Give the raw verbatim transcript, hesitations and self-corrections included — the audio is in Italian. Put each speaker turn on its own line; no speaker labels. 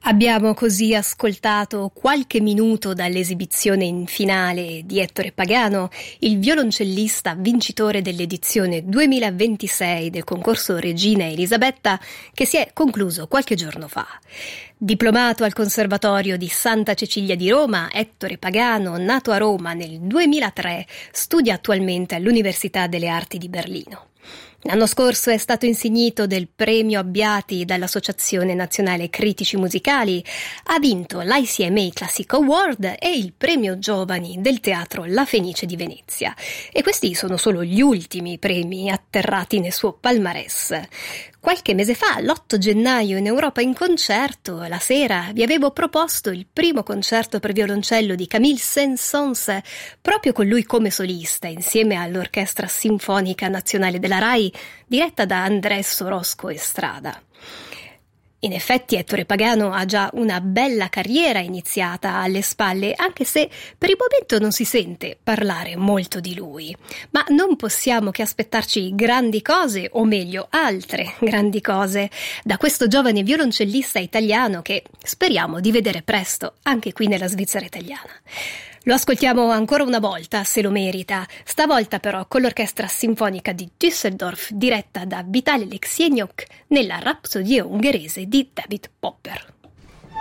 Abbiamo così ascoltato qualche minuto dall'esibizione in finale di Ettore Pagano, il violoncellista vincitore dell'edizione duemilaventisei del concorso Regina Elisabetta, che si è concluso qualche giorno fa. Diplomato al Conservatorio di Santa Cecilia di Roma, Ettore Pagano, nato a Roma nel duemilatré, studia attualmente all'Università delle Arti di Berlino. L'anno scorso è stato insignito del premio Abbiati dall'Associazione Nazionale Critici Musicali, ha vinto l'I C M A Classic Award e il premio Giovani del Teatro La Fenice di Venezia. E questi sono solo gli ultimi premi atterrati nel suo palmarès. Qualche mese fa, l'otto gennaio, in Europa in concerto, la sera, vi avevo proposto il primo concerto per violoncello di Camille Saint-Saëns, proprio con lui come solista, insieme all'Orchestra Sinfonica Nazionale della RAI, diretta da Andrés Orozco Estrada. In effetti Ettore Pagano ha già una bella carriera iniziata alle spalle, anche se per il momento non si sente parlare molto di lui. Ma non possiamo che aspettarci grandi cose, o meglio, altre grandi cose, da questo giovane violoncellista italiano che speriamo di vedere presto anche qui nella Svizzera italiana. Lo ascoltiamo ancora una volta, se lo merita, stavolta però con l'Orchestra Sinfonica di Düsseldorf, diretta da Vitaly Alexieniuk, nella Rapsodia ungherese di David Popper.